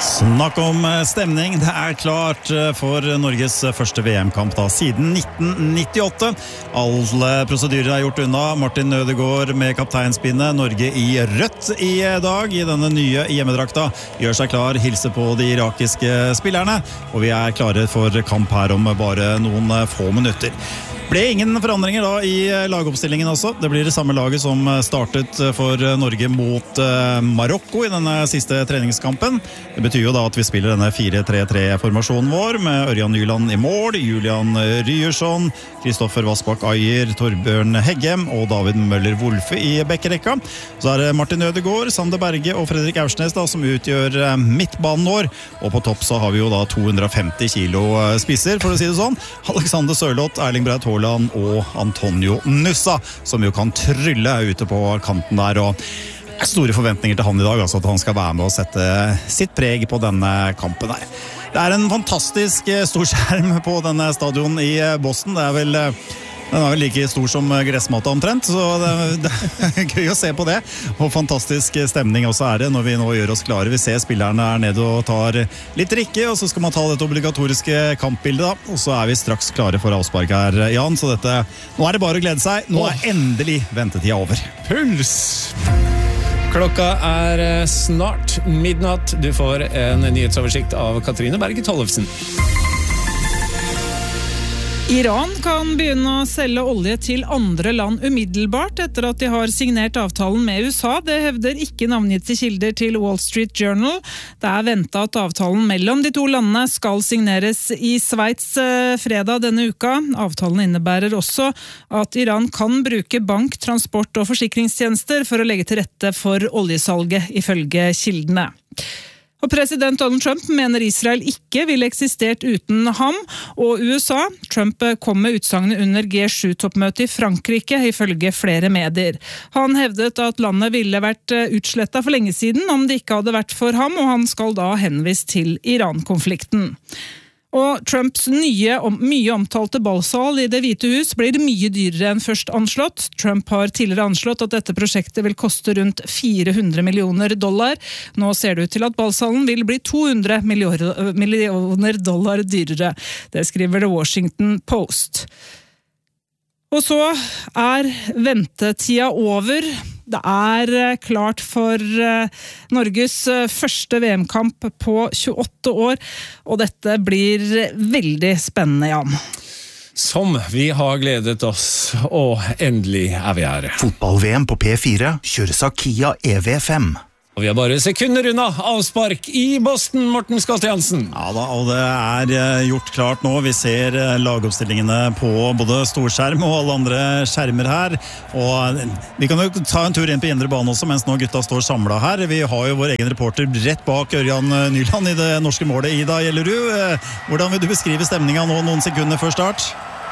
Snakk om stemning. Det klart for Norges første VM-kamp da, siden 1998. Alle prosedyrer gjort unna. Martin Ødegaard med kapteinspinnet. Norge i rødt i dag i denne nye hjemmedrakta. Gjør seg klar, hilser på de irakiske spillerne. Og vi klare for kamp her om bare noen få minutter. Ble ingen forandringer da i lagoppstillingen også. Det blir det samme laget som startet for Norge mot Marokko i denne siste treningskampen. Det betyr jo da at vi spiller denne 4-3-3-formasjonen vår med Ørjan Nyland i mål, Julian Ryerson, Kristoffer Vassbakk Ajer, Torbjørn Heggem og David Møller-Wolfe i bekkerekka. Så det Martin Ødegaard, Sander Berge og Fredrik Aursnes da, som utgjør midtbanen vår. Og på topp så har vi jo da 250 kilo spisser, for å si det sånn. Alexander Sørloth, Erling Braut Haaland og Antonio Nusa, som jo kan trylle ute på kanten der, og store forventninger til han i dag, altså at han skal være med og sette sitt preg på denne kampen her. Det en fantastisk stor skjerm på denne stadion i Boston. Den vel like stor som gressmatta omtrent, så det gøy å se på det. Og fantastisk stemning også det når vi nå gjør oss klare. Vi ser spillerne nede og tar litt drikke, og så skal man ta dette obligatoriske kampbildet da. Og så vi straks klare for avspark her, Jan. Så nå det bare å glede seg. Nå endelig ventetida over. Puls! Klokka snart midnatt. Du får en nyhetsoversikt av Katrine Berge Tollefsen. Iran kan begynne å selge olje til andre land umiddelbart etter at de har signert avtalen med USA. Det hevder ikke navngitte kilder til Wall Street Journal. Det ventet at avtalen mellom de to landene skal signeres i Sveits fredag denne uka. Avtalen innebærer også at Iran kan bruke bank, transport og forsikringstjenester for å legge til rette for oljesalget, ifølge kildene. Og president Donald Trump mener Israel ikke ville eksistert uten ham og USA. Trump kom med utsagnet under G7-toppmøtet i Frankrike, ifølge flere medier. Han hevdet at landet ville vært utslettet for lenge siden om det ikke hadde vært for ham, og han skal da henvist til Iran-konflikten. Og Trumps mye omtalte ballsal i Det hvite hus blir mye dyrere enn først anslått. Trump har tidligere anslått at dette prosjektet vil koste rundt $400 millioner. Nå ser det ut til at ballsalen vil bli $200 millioner dyrere. Det skriver The Washington Post. Og så ventetida over. Det klart for Norges første VM-kamp på 28 år, og dette blir veldig spennende, Jan. Som vi har gledet oss, og endelig vi her. Fotball-VM på P4 kjøres av Kia EV5. Og vi bare sekunder unna avspark i Boston, Morten Skalte-Jansen. Ja da, og det gjort klart nå. Vi ser lagoppstillingene på både storskjerm og alle andre skjermer her. Og vi kan jo ta en tur inn på indre bane også, mens nå gutta står samlet her. Vi har jo vår egen reporter rett bak Ørjan Nyland i det norske målet. Ida Gjellerud, hvordan vil du beskrive stemningen nå noen sekunder før start?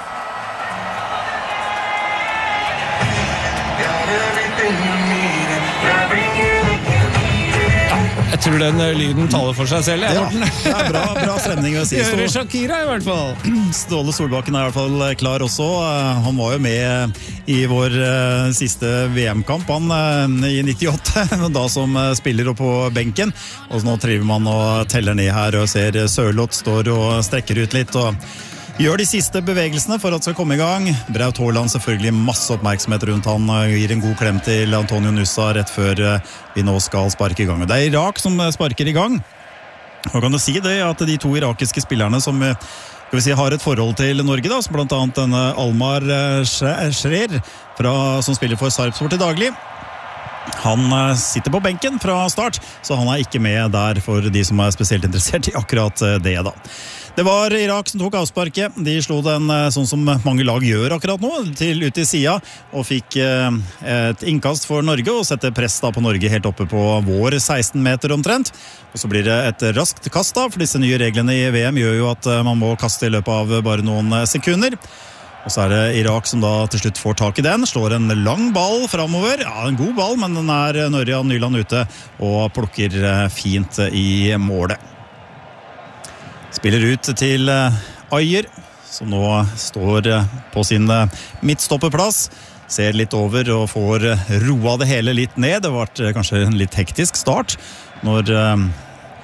Jeg tror den lyden taler for seg selv. Ja, det bra stemning å si. Gjør Shakira i hvert fall. Ståle Solbakken i hvert fall klar også. Han var jo med i vår siste VM-kamp i 98, da som spiller opp på benken. Og nå triver man og teller ned her og ser Sørloth står og strekker ut litt og gjør de siste bevegelsene for at det skal komme i gang. Braut Haaland selvfølgelig masse oppmerksomhet rundt han, gir en god klem til Antonio Nusa rett før vi nå skal sparke i gang. Det Irak som sparker i gang. Hva kan du si det at de to irakiske spillerne som har et forhold til Norge da, som blant annet denne Almar Shrer som spiller for Sarpsborg til daglig. Han sitter på benken fra start, så han ikke med der for de som spesielt interessert i akkurat det da. Det var Irak som tok avsparket. De slo den sånn som mange lag gjør akkurat nå, ut i sida, og fikk et innkast for Norge og sette press da på Norge helt oppe på vår 16 meter omtrent. Og så blir det et raskt kast da, for disse nye reglene i VM gjør jo at man må kaste i løpet av bare noen sekunder. Og så det Irak som da til slutt får tak i den, slår en lang ball fremover. Ja, en god ball, men den Ørjan Nyland ute og plukker fint i målet. Spiller ut til Ajer, som nå står på sin midtstoppeplass. Ser litt over og får roa det hele litt ned. Det var kanskje en litt hektisk start når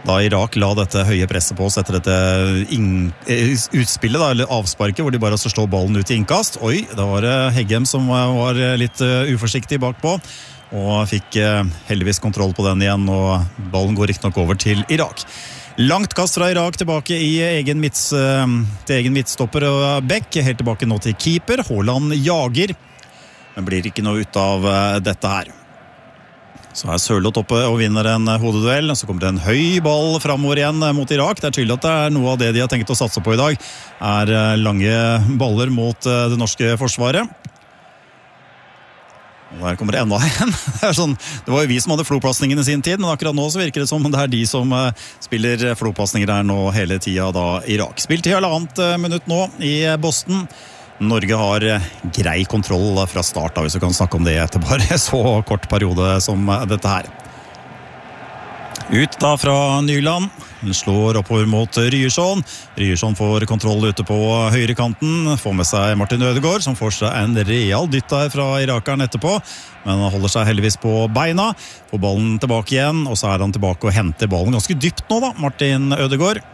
da Irak la dette høye presset på oss etter dette utspillet, da, eller avsparket, hvor de bare slår ballen ut i innkast. Oi, da var det Heggem som var litt uforsiktig bakpå, og fikk heldigvis kontroll på den igjen, og ballen går riktig nok over til Irak. Langt kast fra Irak tilbake i egen midtstopper og Beck, helt tilbake nå til keeper. Haaland jager, men blir ikke noe ut av dette her. Så Sørloth oppe og vinner en hodeduell, og så kommer det en høy ball fremover igjen mot Irak. Det tydelig at det noe av det de har tenkt å satse på i dag, lange baller mot det norske forsvaret. Og der kommer det enda en. Det var jo vi som hadde flopasningen i sin tid, men akkurat nå så virker det som det de som spiller flopasninger der nå hele tiden da Irak. Spilt i 1,5 minutt nå i Boston. Norge har grei kontroll fra start, da, hvis vi kan snakke om det etter bare så kort periode som dette her. Ut da fra Nyland, slår oppover mot Ryerson. Ryerson får kontroll ute på høyrekanten, får med seg Martin Ødegaard, som får seg en real dytt der fra irakeren etterpå, men han holder seg heldigvis på beina, får ballen tilbake igjen, og så han tilbake og henter ballen ganske dypt nå da, Martin Ødegaard.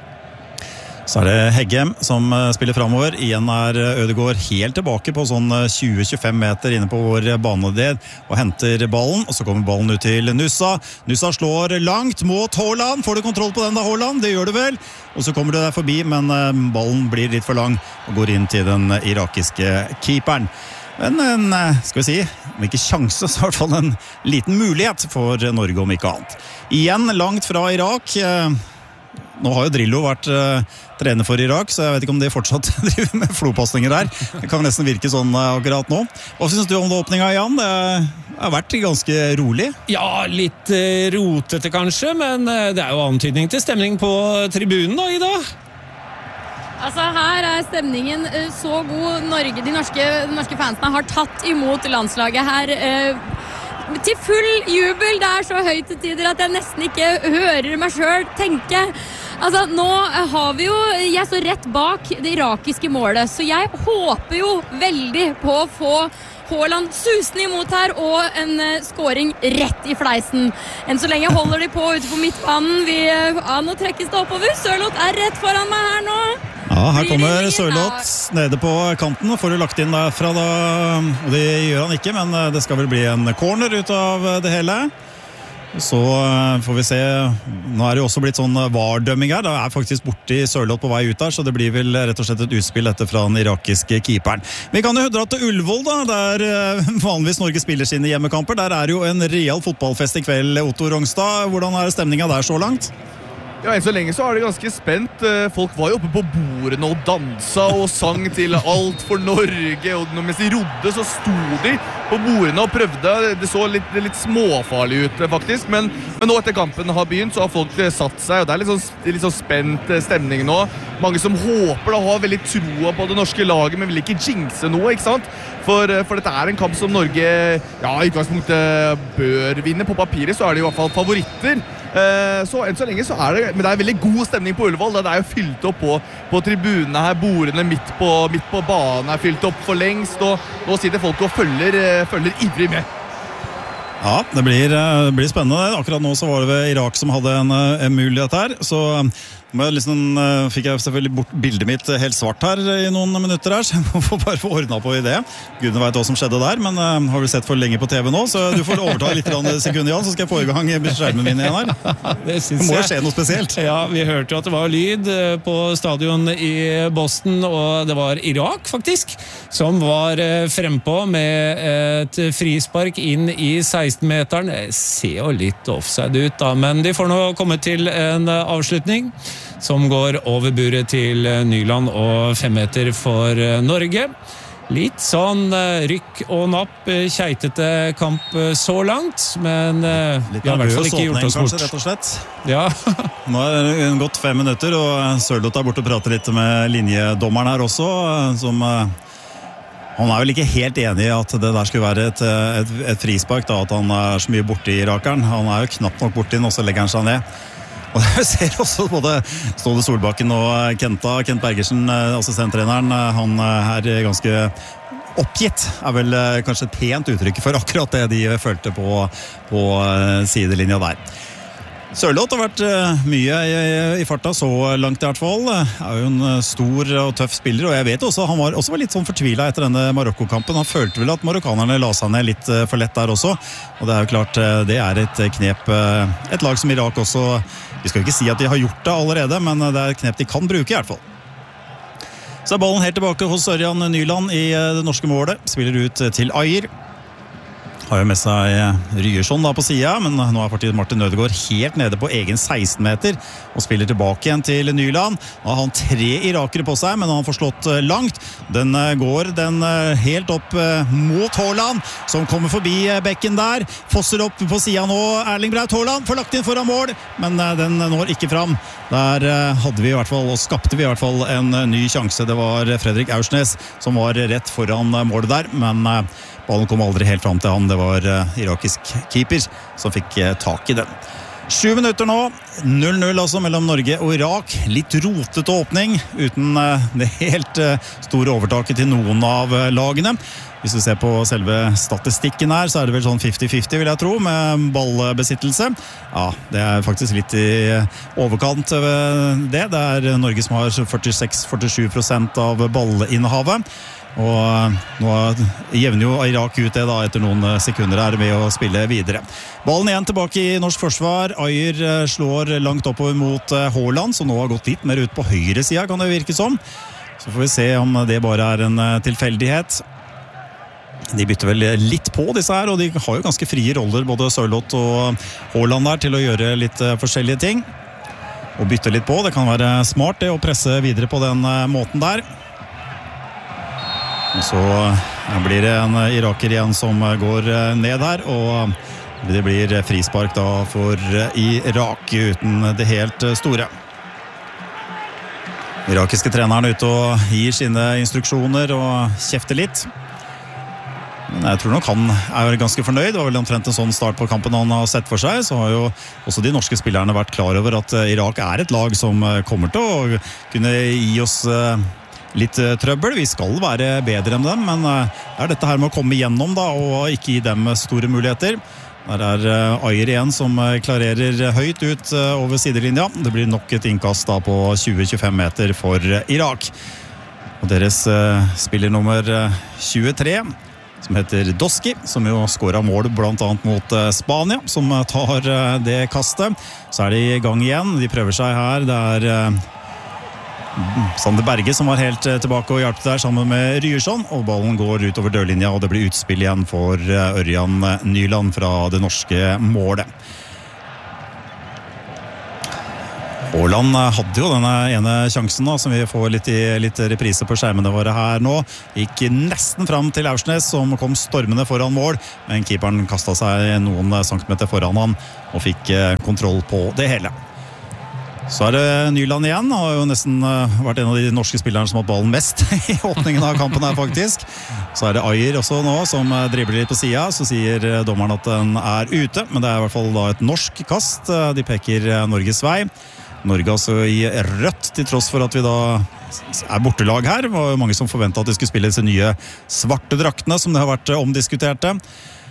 Så det Heggem som spiller fremover. Igjen Ødegaard helt tilbake på sånn 20-25 meter inne på vår banedel og henter ballen, og så kommer ballen ut til Nusa. Nusa slår langt mot Haaland. Får du kontroll på den da, Haaland? Det gjør du vel. Og så kommer du der forbi, men ballen blir litt for lang og går inn til den irakiske keeperen. Men skal vi si, om ikke sjanse, så i hvert fall en liten mulighet for Norge om ikke annet. Igjen langt fra Irak. Nå har jo Drillo vært trener for Irak, så jeg vet ikke om de fortsatt driver med flopasninger der. Det kan nesten virke sånn akkurat nå. Hva synes du om det åpningen, Jan? Det har vært ganske rolig. Ja, litt rotete kanskje, men det jo antydning til stemning på tribunen da, Ida. Altså her stemningen så god. De norske fansene har tatt imot landslaget her til full jubel. Det så høyt til tider at jeg nesten ikke hører meg selv tenke. Altså nå har vi jo, jeg står rett bak det irakiske målet, så jeg håper jo veldig på å få Haaland susende imot her og en scoring rett i fleisen. Enn så lenge holder de på ute på midtbanen. Nå trekkes det oppover. Sørloth rett foran meg her nå. Ja, her kommer Sørloth nede på kanten. Får du lagt inn derfra da, og det gjør han ikke, men det skal vel bli en corner ut av det hele. Så får vi se. Nå det jo også blitt sånn VAR-dømming her. Det faktisk borti Sørloth på vei ut der, så det blir vel rett og slett et utspill etter fra den irakiske keeperen. Vi kan jo dra til Ullevål da, der vanligvis Norge spiller sine hjemmekamper. Der jo en real fotballfest i kveld, Otto Rongstad. Hvordan stemningen der så langt? Ja, enn så lenge så det ganske spent. Folk var jo oppe på bordene og dansa og sang til Alt for Norge, og mens de rodde så sto de på bordene og prøvde. Det så litt småfarlig ut faktisk, men nå etter kampen har begynt så har folk satt seg, og det litt sånn spent stemning nå. Mange som håper da, har veldig troa på det norske laget, men vil ikke jinxe noe, ikke sant? For dette en kamp som Norge i utgangspunktet bør vinne. På papiret så det i hvert fall favoritter. Så enn så lenge så det, men det veldig god stemning på Ullevål. Det jo fylt opp på tribunene her, bordene midt på banen fylt opp for lengst, og nå sitter folk og følger ivrig med. Ja, det blir spennende. Akkurat nå så var det ved Irak som hadde en mulighet her, så fikk jeg selvfølgelig bort bildet mitt helt svart her i noen minutter her, så jeg må bare få ordnet på i det. Gudene vet hva som skjedde der, men har vi sett for lenge på TV nå, så du får overta litt sekunder, Jan, så skal jeg få i gang skjermen min igjen her. Det må jo skje noe spesielt. Ja, vi hørte jo at det var lyd på stadion i Boston, og det var Irak faktisk, som var frempå med et frispark inn i 16-meteren. Det ser jo litt offside ut da, men de får nå komme til en avslutning som går over buret til Nyland og 5 meter for Norge. Litt sånn rykk og napp, keitete kamp så langt, men vi har i hvert fall ikke gjort oss bort. Kanskje, rett og slett. Ja. Nå det gått 5 minutter, og Sørloth borte og prater litt med linjedommeren her også, som han vel ikke helt enig i at det der skulle være et frispark, da, at han så mye borte i irakeren. Han jo knapt nok borte inn, og så legger han seg ned. Og jeg ser også både Ståle Solbakken og Kent Bergersen, assistenttreneren, han ganske oppgitt, vel kanskje et pent uttrykk for akkurat det de følte på sidelinja der. Sørloth har vært mye i farta så langt i hvert fall. Er jo en stor og tøff spiller, og jeg vet også han var litt sånn fortvilet etter denne Marokko-kampen. Han følte vel at marokkanerne la seg ned litt for lett der også, og det er jo klart det er et knep, et lag som Irak også, vi skal ikke si at de har gjort det allerede, men det er et knep de kan bruke i hvert fall. Så er ballen helt tilbake hos Ørjan Nyland i det norske målet, spiller ut til Ajer. Har jo med seg Ryerson da på siden, men nå er partiet Martin Ødegaard helt nede på egen 16-meter og spiller tilbake igjen til Nyland. Nå har han 3 irakere på seg, men han får slått langt. Den går helt opp mot Haaland, som kommer forbi bekken der. Fosser opp på siden nå. Erling Braut Haaland får lagt inn foran mål, men den når ikke fram. Der hadde vi i hvert fall, og skapte vi i hvert fall en ny sjanse. Det var Fredrik Aursnes som var rett foran målet der, men ballen kom aldri helt fram til han. Det var irakisk keeper som fikk tak i den. 7 minutter nå, 0-0 altså mellom Norge og Irak. Litt rotete åpning, uten det helt store overtaket til noen av lagene. Hvis vi ser på selve statistikken her, så er det vel sånn 50-50 vil jeg tro, med ballbesittelse. Ja, det er faktisk litt i overkant det. Det er Norge som har 46-47% av ballinnehavet. Og nå jevner jo Irak ut det da etter noen sekunder her med å spille videre. Ballen igjen tilbake i norsk forsvar. Ajer slår langt oppover mot Haaland, som nå har gått litt mer ut på høyre siden, kan det virke som. Så får vi se om det bare er en tilfeldighet. De bytter vel litt på disse her, og de har jo ganske frie roller, både Sørloth og Haaland der, til å gjøre litt forskjellige ting. Og bytte litt på, det kan være smart det å presse videre på den måten der. Og så blir det en iraker igjen som går ned her, og det blir frispark da for Irak uten det helt store. Irakiske treneren ute og gir sine instruksjoner og kjefter litt. Men jeg tror nok han er ganske fornøyd. Det var vel omtrent en sånn start på kampen han har sett for seg. Så har jo også de norske spillerne vært klar over at Irak er et lag som kommer til å kunne gi oss litt trøbbel. Vi skal være bedre enn dem, men det er dette her med å komme igjennom da, og ikke gi dem store muligheter. Der er Ajer igjen som klarerer høyt ut over sidelinja. Det blir nok et innkast da på 20-25 meter for Irak. Og deres spiller nummer 23, som heter Doski, som jo skåret mål blant annet mot Spania, som tar det kastet. Så er de i gang igjen. De prøver seg her. Det er Sander Berge som var helt tilbake og hjalp der sammen med Ryerson, og ballen går utover dørlinja, og det blir utspill igjen for Ørjan Nyland fra det norske målet. Haaland hadde jo denne ene sjansen da, som vi får litt reprise på skjermene våre her nå. Gikk nesten fram til Aursnes, som kom stormende foran mål, men keeperen kastet seg noen centimeter foran han og fikk kontroll på det hele. Så er det Nyland igjen. Han har jo nesten vært en av de norske spillerne som har ballen mest i åpningen av kampen her faktisk. Så er det Ajer også nå som dribler litt på siden. Så sier dommeren at den er ute, men det er i hvert fall da et norsk kast. De peker Norges vei. Norge altså i rødt, til tross for at vi da er bortelag her. Det var jo mange som forventet at de skulle spille disse nye svarte draktene, som det har vært omdiskuterte.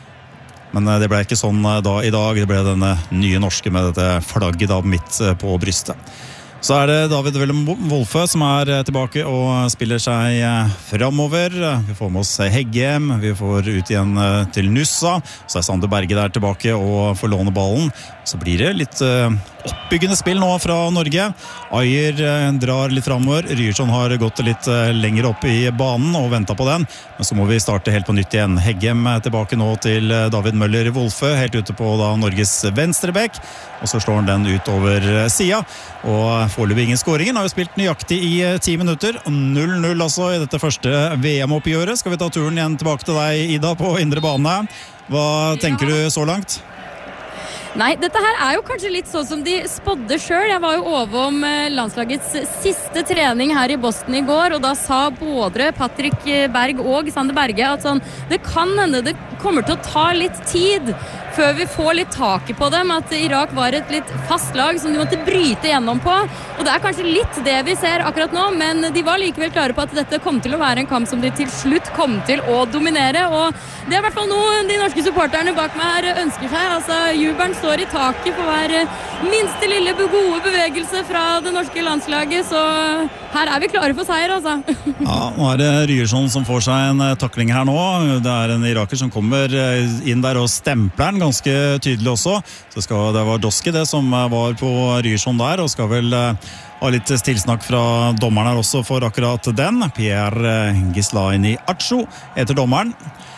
Men det ble ikke sånn da i dag. Det ble denne nye norske med dette flagget da midt på brystet. Så er det David Wellem Wolfe som er tilbake og spiller seg fremover. Vi får med oss Heggem, vi får ut igjen til Nussa. Så er Sander Berge der tilbake og får låne ballen. Så blir det litt oppbyggende spill nå fra Norge. Ajer drar litt fremover. Ryerson har gått litt lenger opp i banen og ventet på den. Men så må vi starte helt på nytt igjen. Heggem tilbake nå til David Møller Wolfe, helt ute på da Norges venstrebekk. Og så slår han den ut over siden. Og foreløpig ingen skåringen. Har jo spilt nøyaktig i 10 minutter. 0-0 altså i dette første VM-oppgjøret. Skal vi ta turen igjen tilbake til deg, Ida, på indre bane. Hva tenker du så langt? Nei, dette her er jo kanskje litt sånn som de spådde selv. Jeg var jo overom landslagets siste trening her i Boston i går, og da sa både Patrick Berg og Sander Berge at sånn, det kan hende det kommer til å ta litt tid før vi får litt taket på dem, at Irak var et litt fast lag som de måtte bryte gjennom på, og det er kanskje litt det vi ser akkurat nå, men de var likevel klare på at dette kom til å være en kamp som de til slutt kom til å dominere, og det er i hvert fall noe de norske supporterne bak meg her ønsker seg. Altså, jubelen står i taket for hver minste lille gode bevegelse fra det norske landslaget, så her vi klare for seier, altså. Ja, nå det Ryerson som får seg en takling her nå. Det en iraker som kommer inn der og stempler den ganske tydelig også. Så det var Doski det som var på Ryerson der, og skal vel ha litt tilsnakk fra dommeren her også for akkurat den. Pierre Gislaini Acho heter dommeren.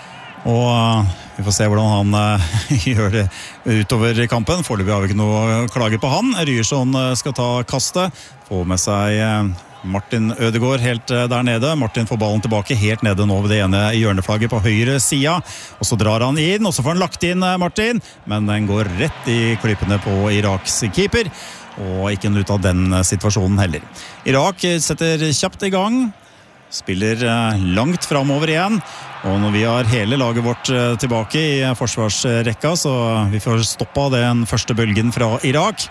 Og vi får se hvordan han gjør det utover kampen. Foreløpig har vi ikke noe klage på han. Ryerson skal ta kastet, få med seg Martin Ødegaard helt der nede. Martin får ballen tilbake helt nede nå ved det ene hjørneflagget på høyre sida. Og så drar han inn, og så får han lagt inn Martin, men den går rett i klypene på Iraks keeper. Og ikke ut av den situasjonen heller. Irak setter kjapt i gang, spiller langt fremover igjen, og når vi har hele laget vårt tilbake i forsvarsrekka, så vi får stoppa den første bølgen fra Irak.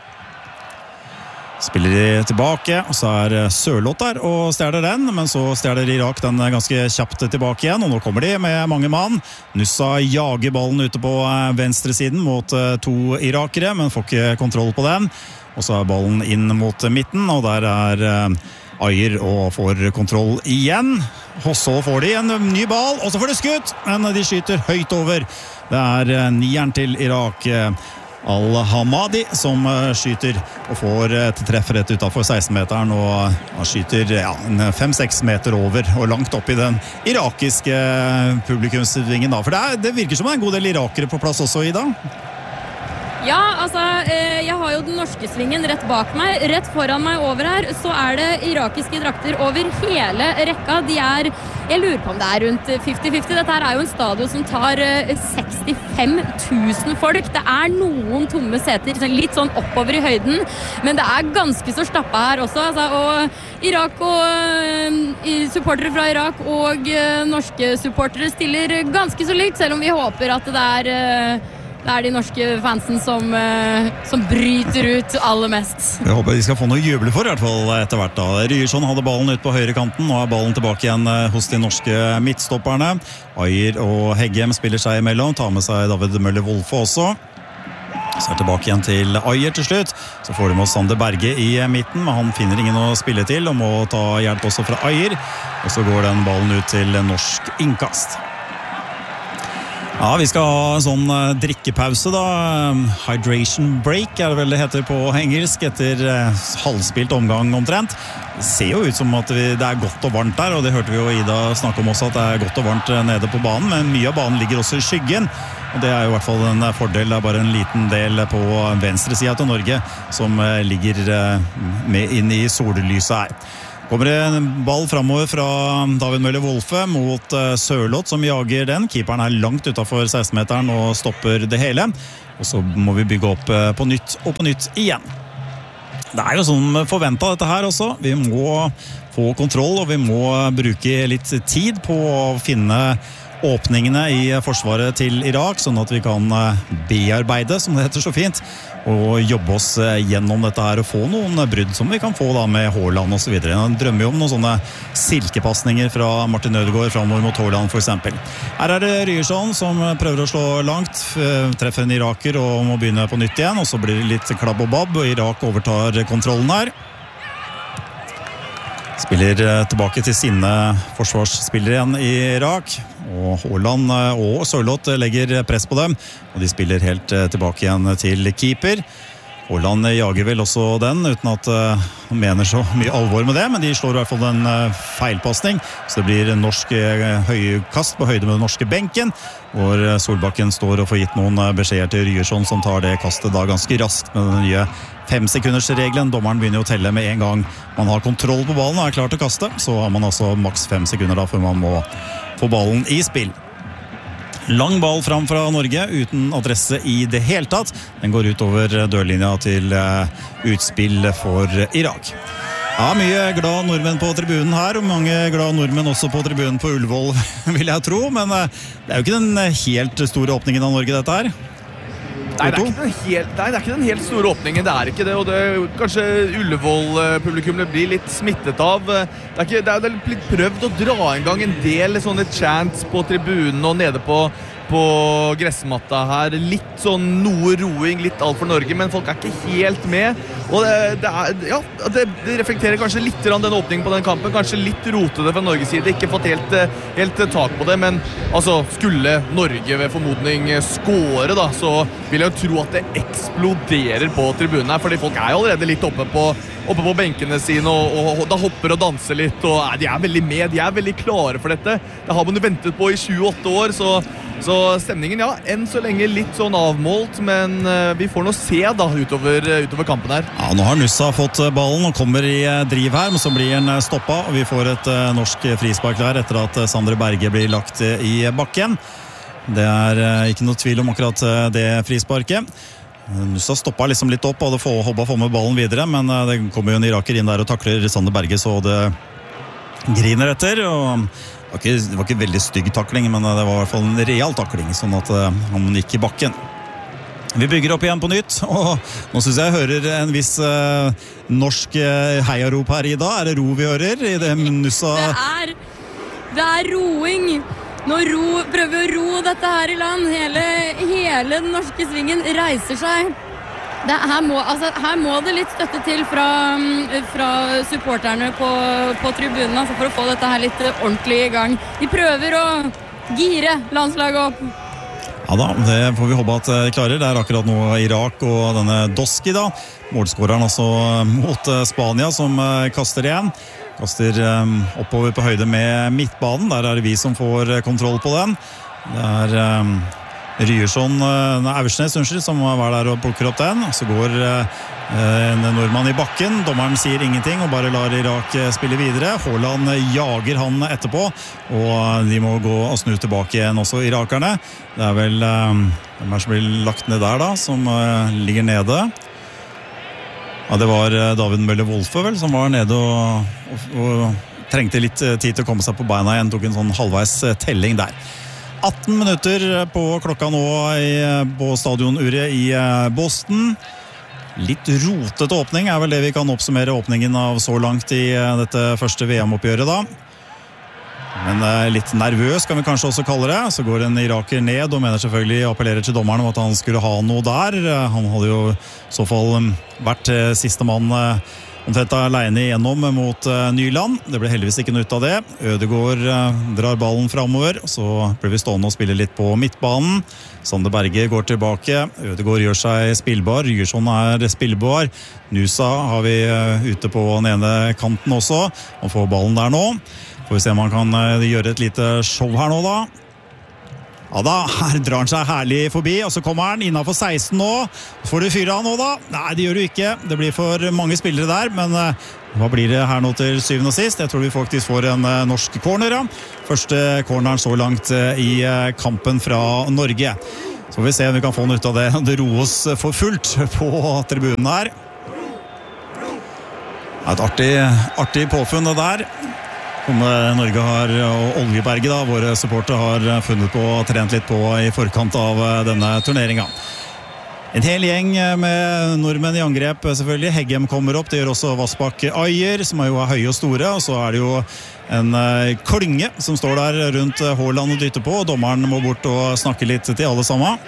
Spiller de tilbake, og så Sørloth der og stjeler den, men så stjeler Irak den ganske kjapt tilbake igjen, og nå kommer de med mange mann. Nussa jager ballen ute på venstre siden mot 2 irakere, men får ikke kontroll på den. Og så ballen inn mot midten, og der Ayer og får kontroll igjen. Og så får de en ny ball, og så får de skutt, men de skyter høyt over. Det nieren til Irak, Al-Hamadi, som skyter og får et treff rett utenfor 16-meteren, og han skyter 5-6 meter over og langt opp i den irakiske publikumsvingen. For det virker som en god del irakere på plass også, Ida. Ja, altså, jeg har jo den norske svingen rett bak meg. Rett foran meg over her, så det irakiske drakter over hele rekka. Jeg lurer på om det rundt 50-50. Dette her jo en stadion som tar 65 000 folk. Det noen tomme seter, litt sånn oppover i høyden, men det ganske så stappa her også. Altså, og Irak og supportere fra Irak og norske supportere stiller ganske så likt, selv om vi håper at det de norske fansen som bryter ut aller mest. Jeg håper de skal få noe juble for, i hvert fall etter hvert da. Ryerson hadde ballen ut på høyre kanten, nå ballen tilbake igjen hos de norske midtstopperne. Ayer og Heggem spiller seg imellom, tar med seg David Møller Wolfe også. Så tilbake igjen til Ayer til slutt. Så får de med Sander Berge i midten, men han finner ingen å spille til og må ta hjelp også fra Ayer. Og så går den ballen ut til norsk innkast. Ja, vi skal ha en sånn drikkepause da. Hydration break det vel det heter på engelsk, etter halvspilt omgang omtrent. Det ser jo ut som at det godt og varmt der, og det hørte vi jo Ida snakke om også, at det godt og varmt nede på banen, men mye av banen ligger også i skyggen. Og det jo i hvert fall en fordel, det bare en liten del på venstre siden til Norge, som ligger med inn i sollyset her. Kommer det en ball fremover fra David Møller Wolfe mot Sørloth som jager den. Keeperen langt utenfor 16-meteren og stopper det hele. Og så må vi bygge opp på nytt og på nytt igjen. Det jo sånn forventet dette her også. Vi må få kontroll, og vi må bruke litt tid på å finne åpningene i forsvaret til Irak, sånn at vi kan bearbeide, som det heter så fint, og jobbe oss gjennom dette her og få noen brudd som vi kan få da med Haaland og så videre. Jeg drømmer jo om noen sånne silkepassninger fra Martin Ødegaard fremover mot Haaland for eksempel. Her det Ryerson som prøver å slå langt, treffer en iraker og må begynne på nytt igjen, og så blir det litt klabb og babb, og Irak overtar kontrollen her. Spiller tilbake til sine forsvarsspillere igjen i Irak, og Haaland og Sørloth legger press på dem, og de spiller helt tilbake igjen til keeper. Haaland jager vel også den, uten at han mener så mye alvor med det, men de slår i hvert fall en feilpassning, så det blir en norsk høykast på høyde med den norske benken, hvor Solbakken står og får gitt noen beskjeder til Ryerson, som tar det kastet da ganske raskt med den nye 5-sekundersregelen. Dommeren begynner å telle med en gang man har kontroll på ballen og klar til å kaste, så har man altså maks 5 sekunder da, før man må få ballen i spill. Lang ball fram fra Norge, uten adresse i det hele tatt. Den går ut over dørlinja til utspill for Irak. Ja, mye glad nordmenn på tribunen her, og mange glad nordmenn også på tribunen på Ullevål, vil jeg tro, men det jo ikke den helt store åpningen av Norge, dette her. Nei, det ikke den helt store åpningen, det ikke det, og kanskje Ullevål-publikum blir litt smittet av. Det litt prøvd å dra en gang en del sånne chants på tribunen og nede på på gressmatta her. Litt sånn noe roing, litt alt for Norge, men folk ikke helt med. Og det reflekterer kanskje litt den åpningen på den kampen. Kanskje litt rotete fra Norges side, ikke fått helt tak på det. Men altså, skulle Norge ved formodning score, da, så vil jeg jo tro at det eksploderer på tribunen her, fordi folk jo allerede litt oppe på benkene sine og da hopper og danser litt, og de veldig med, de veldig klare for dette. Det har man jo ventet på i 28 år, så stemningen, enn så lenge litt sånn avmålt, men vi får nå se da utover kampen her. Ja, nå har Nusa fått ballen og kommer i driv her, men så blir den stoppet, og vi får et norsk frispark der etter at Sander Berge blir lagt i bakken. Det ikke noe tvil om akkurat det frisparket. Nusa stoppet liksom litt opp og hadde håpet å få med ballen videre, men det kommer jo en iraker inn der og takler Sander Berge, så det griner etter. Og det var ikke veldig stygg takling, men det var i hvert fall en real takling, sånn at han gikk i bakken. Vi bygger opp igjen på nytt, og nå synes jeg hører en viss norsk heiarop her, Ida. Det ro vi hører i det Nusa? Det roing. Nå prøver å ro dette her i land. Hele den norske svingen reiser seg. Her må det litt støtte til fra supporterne på tribunen, altså for å få dette her litt ordentlig i gang. De prøver å gire landslaget opp. Ja da, det får vi håpe at de klarer. Det akkurat nå Irak og denne Doski da. Målskåreren altså mot Spania som kaster igjen. Kaster oppover på høyde med midtbanen. Der det vi som får kontroll på den. Det Aursnes som var der og plukker opp den. Så går en nordmann i bakken. Dommeren sier ingenting og bare lar Irak spille videre. Haaland jager han etterpå, og de må gå og snu tilbake igjen også, irakerne. Det vel hvem som blir lagt ned der da, som ligger nede. Ja, det var David Møller-Wolfe vel, som var nede og trengte litt tid til å komme seg på beina igjen. Tok en sånn halvveis telling der. 18 minutter på klokka nå på stadionuret i Boston. Litt rotete åpning vel det vi kan oppsummere åpningen av så langt i dette første VM-oppgjøret da. Men litt nervøs kan vi kanskje også kalle det. Så går en iraker ned og mener selvfølgelig appellerer til dommeren om at han skulle ha noe der. Han hadde jo i så fall vært siste mann omtrent alene igjennom mot Nyland. Det ble heldigvis ikke noe ut av det. Ødegaard drar ballen fremover, så blir vi stående og spille litt på midtbanen. Sander Berge går tilbake. Ødegaard gjør seg spillbar. Ryerson spillbar. Nusa har vi ute på den ene kanten også. Han får ballen der nå. Får vi se om han kan gjøre et lite show her nå da. Ja da, her drar han seg herlig forbi, og så kommer han innenfor 16 nå. Får du fyre han nå da? Nei, det gjør du ikke. Det blir for mange spillere der, men hva blir det her nå til syvende og sist? Jeg tror vi faktisk får en norsk corner, ja. Første corneren så langt i kampen fra Norge. Så får vi se om vi kan få noe ut av det. Det roes for fullt på tribunen her. Et artig påfunn det der. Som Norge har, og Oljeberget da, våre supporter har funnet på og trent litt på i forkant av denne turneringen. En hel gjeng med nordmenn i angrep selvfølgelig. Heggem kommer opp, det gjør også Vassbakk Ayer, som jo høye og store, og så det jo en klynge som står der rundt Haaland og dytter på, og dommeren må bort og snakke litt til alle sammen.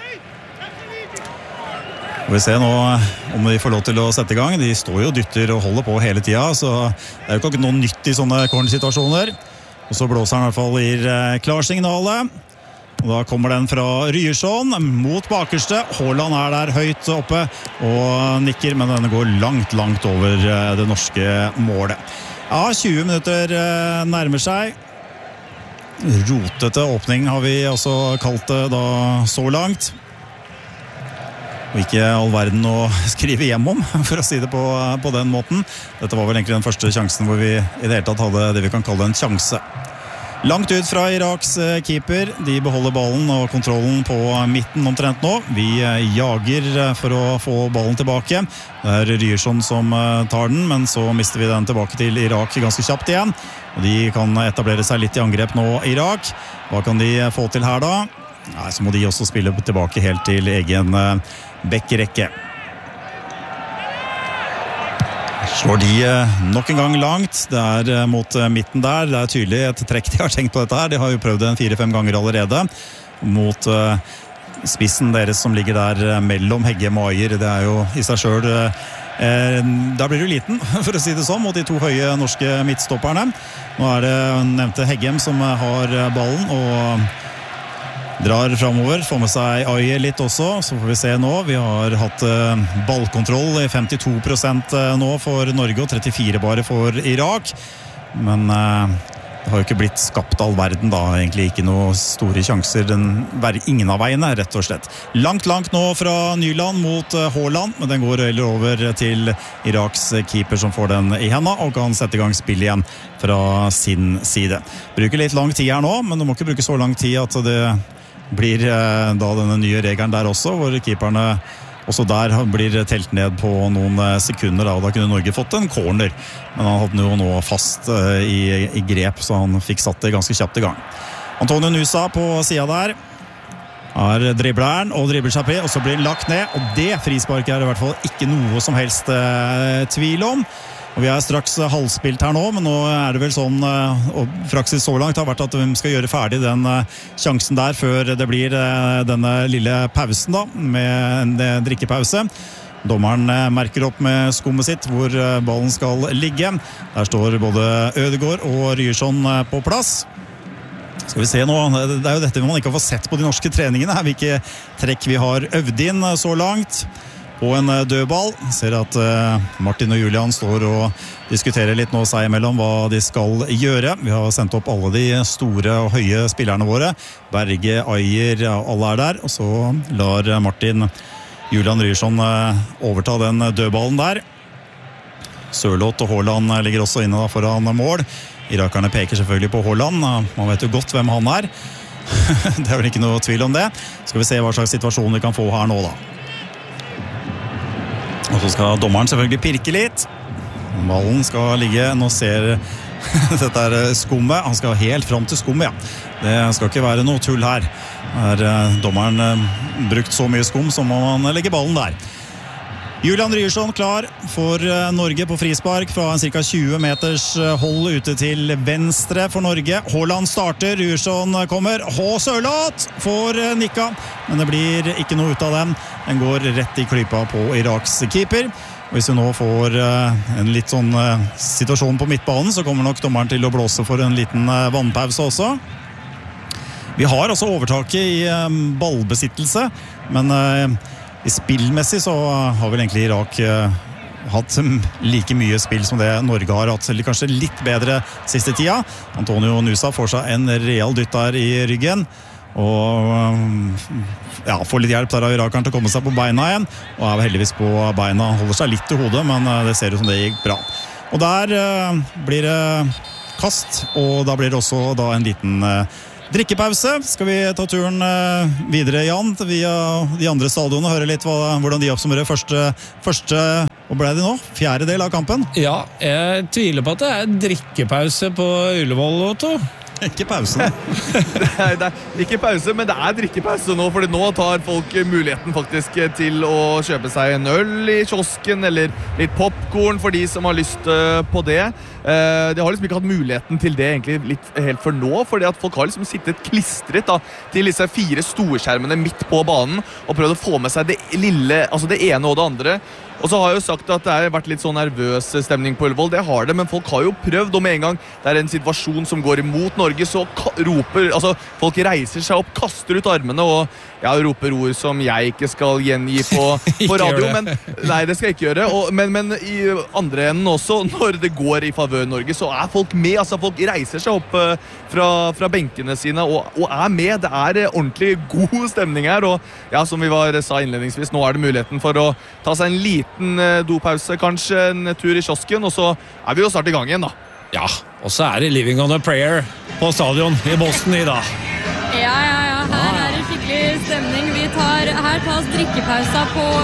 Vi ser nå om de får lov til å sette i gang. De står jo og dytter og holder på hele tiden, så det jo ikke noe nytt i sånne cornersituasjoner. Og så blåser han i hvert fall i klarsignalet. Og da kommer den fra Ryerson mot bakerste. Haaland der høyt oppe og nikker, men denne går langt over det norske målet. Ja, 20 minutter nærmer seg. Rotete åpning har vi også kalt det da så langt. Og ikke all verden å skrive hjem om, for å si det på den måten. Dette var vel egentlig den første sjansen hvor vi i det hele tatt hadde det vi kan kalle en sjanse. Langt ut fra Iraks keeper. De beholder ballen og kontrollen på midten omtrent nå. Vi jager for å få ballen tilbake. Det Ryerson som tar den, men så mister vi den tilbake til Irak ganske kjapt igjen. Og de kan etablere seg litt i angrep nå, Irak. Hva kan de få til her da? Nei, så må de også spille tilbake helt til egen bekkrekke. Slår de nok en gang langt. Det mot midten der. Det tydelig et trekk de har tenkt på dette her. De har jo prøvd den 4-5 ganger allerede. mot spissen deres som ligger der mellom Heggem og Ajer. Det jo I seg selv da blir du liten, for å si det sånn, mot de to høye norske midtstopperne. Nå det nevnte Heggem som har ballen og drar fremover, får med seg Ajer litt også, så får vi se nå. Vi har hatt ballkontroll I 52% nå for Norge og 34% bare for Irak. Men det har jo ikke blitt skapt all verden da, egentlig ikke noen store sjanser. Den ingen av veiene, rett og slett. Langt nå fra Nyland mot Haaland, men den går heller over til Iraks keeper som får den I hendene og kan sette I gang spill igjen fra sin side. Bruker litt lang tid her nå, men du må ikke bruke så lang tid at det blir da denne nye regelen der også, hvor keeperne også der blir telt ned på noen sekunder da, og da kunne Norge fått en corner, men han hadde jo nå fast I grep, så han fikk satt det ganske kjapt I gang. Antonio Nusa på siden der dribleren og dribler seg og så blir han lagt ned, og det frisparket I hvert fall ikke noe som helst tvil om. Og vi straks halvspilt her nå, men nå det vel sånn, og praksis så langt har vært at vi skal gjøre ferdig den sjansen der før det blir denne lille pausen da, med en drikkepause. Dommeren merker opp med skummet sitt hvor ballen skal ligge. Der står både Ødegaard og Ryerson på plass. Skal vi se nå, det jo dette man ikke har fått sett på de norske treningene, hvilke trekk vi har øvd inn så langt. På en dødball. Ser at Martin og Julian står og diskuterer litt nå seg imellom hva de skal gjøre. Vi har sendt opp alle de store og høye spillerne våre. Berge, Ajer, alle der. Og så lar Martin Julian Ryerson overta den dødballen der. Sørloth og Haaland ligger også inne da foran mål. Irakerne peker selvfølgelig på Haaland. Man vet jo godt hvem han det vel ikke noe tvil om det. Skal vi se hva slags situasjon vi kan få her nå da. Og så skal dommeren selvfølgelig pirke litt. Ballen skal ligge, nå ser dette skummet. Han skal helt frem til skummet, ja. Det skal ikke være noe tull her. Dommeren brukt så mye skum, så må man legge ballen der. Julian Ryerson klar for Norge på frispark fra en cirka 20 meters hold ute til venstre for Norge. Haaland starter, Ryerson kommer. Sørloth får nikka, men det blir ikke noe ut av den. Den går rett I klypa på Iraks keeper. Og hvis vi nå får en litt sånn situasjon på midtbanen, så kommer nok dommeren til å blåse for en liten vannpause også. Vi har altså overtaket I ballbesittelse, men I spillmessig så har vel egentlig Irak hatt like mye spill som det Norge har hatt, eller kanskje litt bedre siste tida. Antonio Nusa får seg en real dytt der I ryggen, og ja, får litt hjelp der av irakeren til å komme seg på beina igjen, og heldigvis på beina, holder seg litt til hodet, men det ser ut som det gikk bra. Og der blir det kast, og da blir det også da en liten drikkepause. Skal vi ta turen videre, Jan, via de andre stadionene, høre litt hvordan de oppsummerer første, hva ble det nå? 4. del av kampen? Ja, jeg tviler på at det drikkepause på Ullevål, Otto. Ikke pausen. det ikke pause, men det drikkepause nå, fordi nå tar folk muligheten faktisk til å kjøpe seg en øl I kiosken, eller litt popcorn for de som har lyst på det. De har liksom ikke hatt muligheten til det egentlig litt helt for nå, fordi at folk har liksom sittet klistret da, til disse 4 storskjermene midt på banen, og prøvd å få med seg det lille, altså det ene og det andre. Og så har jeg jo sagt at det har vært litt sånn nervøs stemning på Ullevål. Det har det, men folk har jo prøvd, og med en gang det en situasjon som går imot Norge, så roper, altså folk reiser seg opp, kaster ut armene, og ja, roper ord som jeg ikke skal gjengi på radio, men nei, det skal jeg ikke gjøre. Men I andre enden også, når det går I favør Norge, så folk med, altså folk reiser seg opp fra benkene sine, og med. Det ordentlig god stemning her, og ja, som vi sa innledningsvis, nå det muligheten for å ta seg en liten dopause, kanskje en tur I kiosken, og så vi jo snart I gang igjen da. Ja, og så det Living on a Prayer på stadion I Boston I dag. Ja, her det skikkelig stemning. Her tas drikkepausa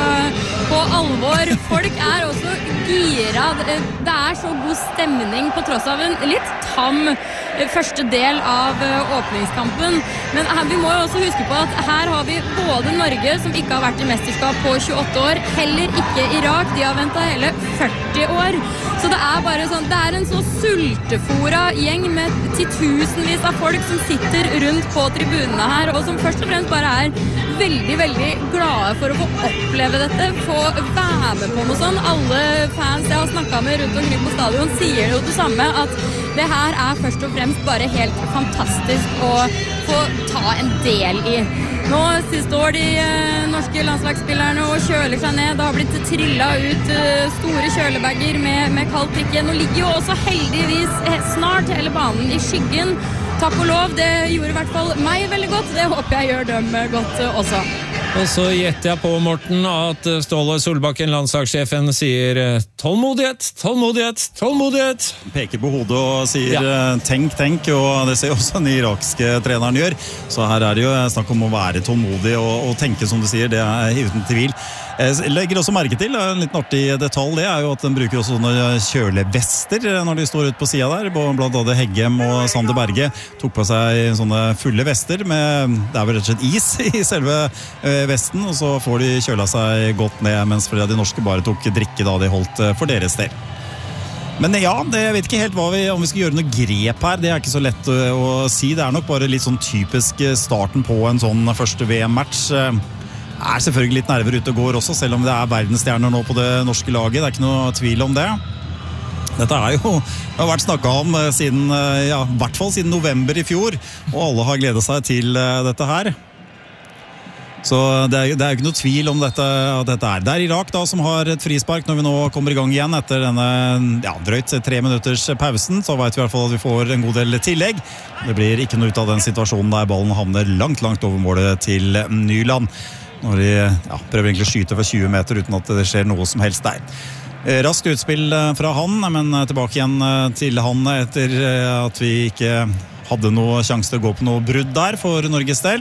på alvor. Folk også gira. Det så god stemning på tross av en litt tam første del av åpningskampen. Men vi må jo også huske på at her har vi både Norge, som ikke har vært I mesterskap på 28 år, heller ikke Irak. De har ventet hele 40 år. Så det bare sånn, det en så sultefora gjeng med titusenvis av folk som sitter rundt på tribunene her, og som først og fremst bare veldig, veldig glade for å få oppleve dette, få være med på noe sånn. Alle fans jeg har snakket med rundt omkring på stadion sier jo det samme, at det her først og fremst bare helt fantastisk å få ta en del i. Nå står de norske landslagsspillerne og kjøler seg ned. Det har blitt trillet ut store kjølebagger med kald prikk. Nå ligger jo også heldigvis snart hele banen i skyggen. Takk og lov, det gjorde i hvert fall meg veldig godt. Det håper jeg gjør dem godt også. Og så gjetter jeg på, Morten, at Ståle Solbakken, landslagssjefen, sier tålmodighet, tålmodighet, tålmodighet. Peker på hodet og sier tenk, og det ser jo også den irakske treneren gjør. Så her det jo snakk om å være tålmodig og tenke, som du sier, det uten tvil. Jeg legger også merke til, en liten artig detalj, det jo at den bruker også sånne kjølevester når de står ute på siden der. Blant annet Heggem og Sander Berge tok på seg sånne fulle vester med, det vel rett og slett is i selve vesten, og så får de kjøla seg godt ned, mens flere av de norske bare tok drikke da de holdt for deres del. Men ja, jeg vet ikke helt om vi skal gjøre noe grep her, det ikke så lett å si. Det nok bare litt sånn typisk starten på en sånn første VM-match. Selvfølgelig litt nerver ute og går også, selv om det verdensstjerner nå på det norske laget. Det ikke noe tvil om det. Dette jo har vært snakket om siden, i hvert fall siden november i fjor, og alle har gledet seg til dette her. Så det jo ikke noe tvil om dette. Det Irak da som har et frispark når vi nå kommer i gang igjen etter denne drøyt 3 minutters pausen. Så vet vi i hvert fall at vi får en god del tillegg. Det blir ikke noe ut av den situasjonen der ballen havner langt over målet til Nyland. Når de prøver egentlig å skyte fra 20 meter uten at det skjer noe som helst der. Raskt utspill fra han, men tilbake igjen til han etter at vi ikke hadde noe sjanse til å gå på noe brudd der for Norges del.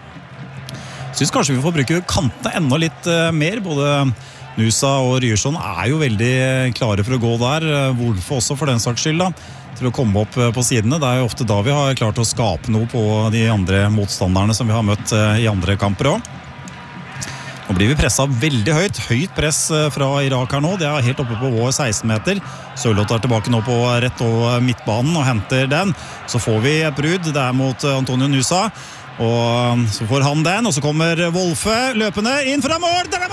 Synes kanskje vi får bruke kantene enda litt mer. Både Nusa og Ryerson jo veldig klare for å gå der. Wolfe også for den saks skyld da, til å komme opp på sidene. Det jo ofte da vi har klart å skape noe på de andre motstanderne som vi har møtt i andre kamper også. Nå blir vi presset veldig høyt press fra Irak her nå. Det helt oppe på vår 16-meter. Sørloth tilbake nå på rett over midtbanen og henter den. Så får vi et brudd, det mot Antonio Nusa. Og så får han den, og så kommer Wolfe løpende inn fra mål. Det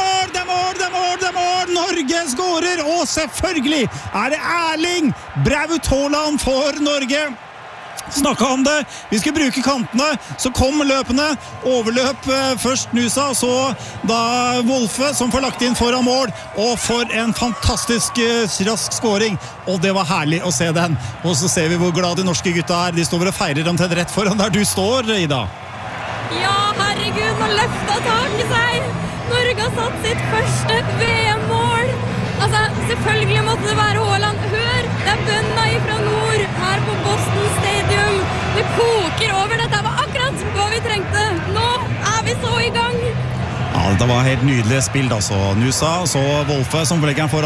mål! Norge skårer, og selvfølgelig det Erling Braut Haaland for Norge. Snakket om det, vi skulle bruke kantene, så kom løpene, overløp først Nusa, og så da Wolfe som får lagt inn foran mål, og for en fantastisk rask scoring, og det var herlig å se den. Og så ser vi hvor glad de norske gutta de står og feirer dem til rett foran der du står, Ida. Ja, herregud, man løftet tak i seg. Norge har satt sitt første VM-mål. Altså, selvfølgelig måtte det være Haaland. Hør, det bønna ifra nord her på Boston Stadium. Vi koker over. Dette var akkurat hva vi trengte. Nå vi så i gang. Ja, det var helt nydelig spill, altså. Nusa, så Wolfe som legger den foran